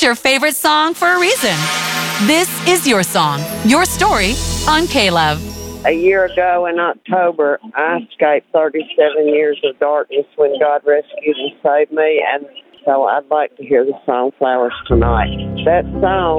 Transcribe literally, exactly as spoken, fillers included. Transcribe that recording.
It's your favorite song for a reason. This is your song, your story on K-Love. A year ago in October, I escaped thirty-seven years of darkness when God rescued and saved me, and so I'd like to hear the song Flowers Tonight. That song